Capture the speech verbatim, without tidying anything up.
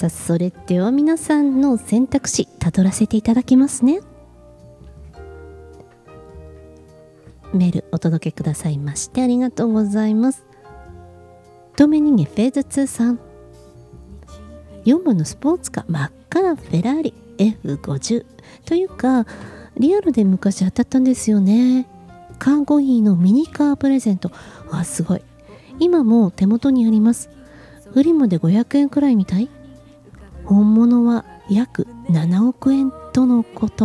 さあそれでは皆さんの選択肢たどらせていただきますね。メールお届けくださいましてありがとうございます。トメニゲフェーズツーさん、よんばんのスポーツカー真っ赤なフェラーリ エフごじゅう というかリアルで昔当たったんですよね。カーゴイーのミニカープレゼント。わすごい、今も手元にあります。フリマでごひゃくえんくらいみたい。本物は約ななおくえんとのこと。